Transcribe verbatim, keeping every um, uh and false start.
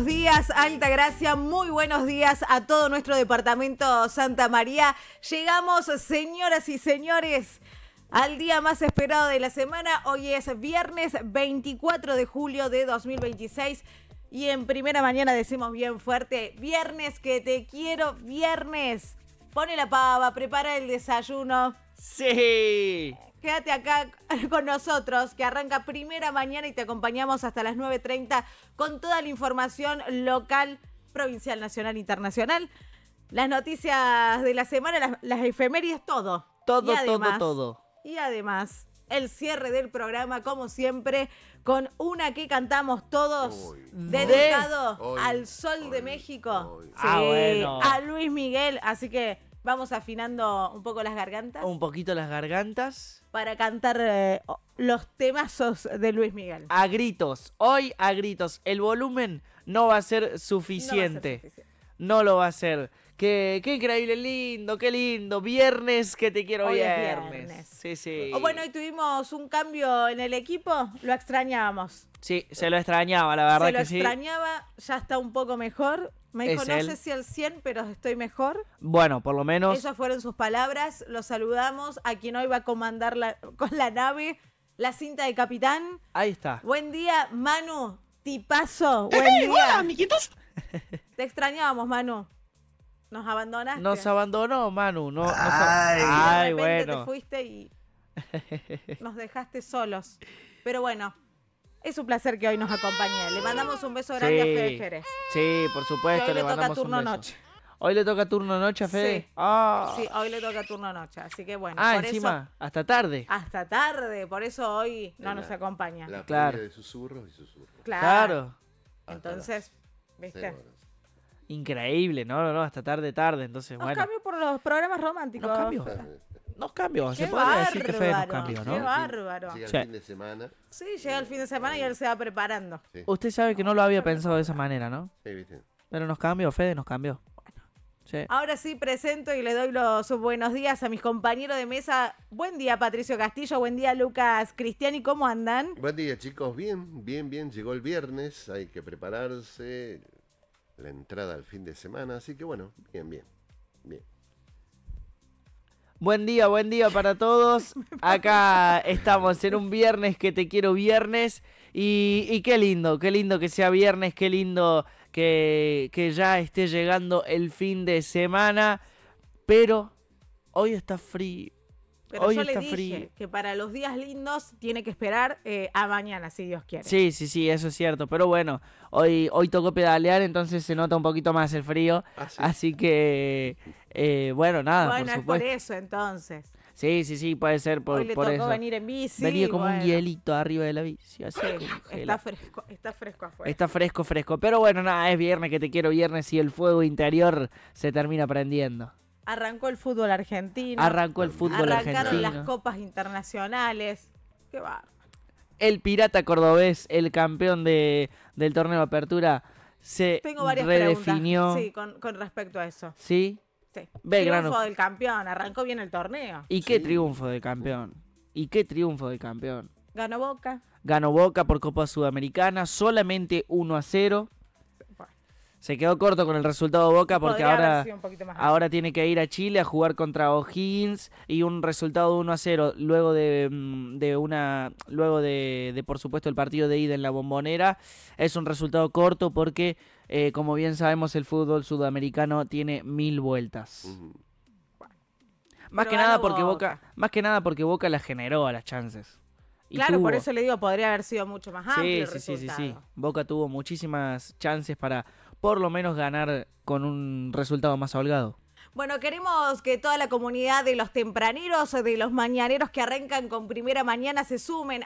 buenos días, Altagracia, muy buenos días a todo nuestro departamento Santa María. Llegamos, señoras y señores, al día más esperado de la semana. Hoy es viernes veinticuatro de julio de dos mil veintiséis y en primera mañana decimos bien fuerte, viernes que te quiero, viernes. Pone la pava, prepara el desayuno. ¡Sí! Quédate acá con nosotros, que arranca primera mañana y te acompañamos hasta las nueve treinta con toda la información local, provincial, nacional, internacional. Las noticias de la semana, las, las efemérides, todo. Todo, y además, todo, todo. Y además, el cierre del programa, como siempre, con una que cantamos todos, Hoy, dedicado hoy, al Sol hoy, de México. hoy. Sí, Ah, bueno. a Luis Miguel. Así que vamos afinando un poco las gargantas Un poquito las gargantas. para cantar eh, los temazos de Luis Miguel. A gritos. Hoy a gritos. El volumen no va a ser suficiente. No va a ser suficiente. No lo va a ser. Qué, qué increíble, lindo, qué lindo. Viernes que te quiero Hoy es viernes. viernes. Sí, sí. O bueno, hoy tuvimos un cambio en el equipo, lo extrañábamos. Sí, se lo extrañaba, la verdad Se lo que sí. extrañaba, ya está un poco mejor. Me dijo, Es no él. sé si al cien, pero estoy mejor. Bueno, por lo menos. Esas fueron sus palabras. Lo saludamos a quien hoy va a comandar la, con la nave, la cinta de capitán. Ahí está. Buen día, Manu. Tipazo. Buen ¡Hey, día. hola, amiguitos! Te extrañábamos, Manu. Nos abandonaste. Nos abandonó, Manu. No, nos Ay. De Ay, repente bueno. te fuiste y nos dejaste solos. Pero bueno, es un placer que hoy nos acompañe. Le mandamos un beso grande Sí. a Fede Jerez. Sí, por Que supuesto, hoy le le toca mandamos turno un beso. noche. Hoy le toca turno noche a Fede. Sí. Ah, Sí, hoy le toca turno noche. Así que bueno, ah por encima, hasta tarde. eso hasta tarde. Por eso hoy no La- nos acompaña. La Claro. feria de susurros y susurros. Claro. Claro. Hasta Entonces, las ¿viste? cero horas. Increíble, no, no, no, hasta tarde, tarde. Entonces, Nos bueno. cambió por los programas románticos. Nos cambió. Nos cambió. Qué Se podría decir que Fede nos bárbaro, cambió, qué ¿no? bárbaro. Llega el Sí. fin de semana. Sí, llega el fin de semana y él se va preparando. Sí, Usted sabe que no lo había pensado de esa manera, ¿no? sí, viste. Pero nos cambió, Fede nos cambió. Sí. Ahora sí presento y le doy los buenos días a mis compañeros de mesa. Buen día, Patricio Castillo. Buen día, Lucas Cristiani. ¿Cómo andan? Buen día, chicos. Bien, bien, bien. Llegó el viernes. Hay que prepararse. La entrada al fin de semana. Así que bueno, bien, bien. Bien. Buen día, buen día para todos. Acá estamos en un viernes que te quiero viernes. Y, y qué lindo, qué lindo que sea viernes, qué lindo que, que ya esté llegando el fin de semana. Pero hoy está frío. Pero Hoy yo le está dije frío. que para los días lindos tiene que esperar eh, a mañana, si Dios quiere. Sí, sí, sí, eso es cierto. Pero bueno, hoy, hoy tocó pedalear, entonces se nota un poquito más el frío. Ah, sí. Así que, eh, bueno, nada, bueno, por es por supuesto. eso entonces. Sí, sí, sí, puede ser por, Hoy le por tocó eso. venir en bici. Venía como bueno. un hielito arriba de la bici. Así Sí, congela. está fresco, está fresco afuera. Está fresco, fresco. Pero bueno, nada, es viernes que te quiero viernes y el fuego interior se termina prendiendo. Arrancó el fútbol argentino. Arrancó el fútbol Arrancaron argentino. las copas internacionales. Qué bárbaro. El Pirata Cordobés, el campeón de, del torneo de apertura, se Tengo varias redefinió. preguntas. Sí, con, con respecto a eso. ¿Sí? Sí. Belgrano. Triunfo del campeón, arrancó bien el torneo. ¿Y qué Sí. triunfo del campeón? ¿Y qué triunfo del campeón? Ganó Boca. Ganó Boca por Copa Sudamericana, solamente uno a cero. Bueno, Se quedó corto con el resultado de Boca porque podría haber ahora... sido un poquito más Ahora tiene que ir a Chile a jugar contra O'Higgins y un resultado de uno a cero luego de, mm, de una luego de, de por supuesto el partido de ida en la Bombonera. Es un resultado corto porque eh, como bien sabemos el fútbol sudamericano tiene mil vueltas. Ujú. Más Pero que ganó nada porque Boca. Boca, más que nada porque Boca las generó a las chances. Y Claro, tuvo- por eso le digo, podría haber sido mucho más amplio Sí, el sí, sí, sí, resultado. sí. Boca tuvo muchísimas chances para por lo menos ganar con un resultado más holgado. Bueno, queremos que toda la comunidad de los tempraneros, de los mañaneros que arrancan con primera mañana se sumen